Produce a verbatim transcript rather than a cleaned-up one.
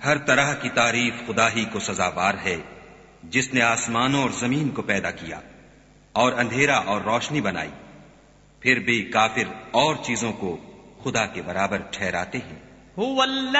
हर तरह की तारीफ खुदा ही को सजावार है, जिसने आसमानों और जमीन को पैदा किया और अंधेरा और रोशनी बनाई। फिर भी काफिर और चीजों को खुदा के बराबर ठहराते हैं।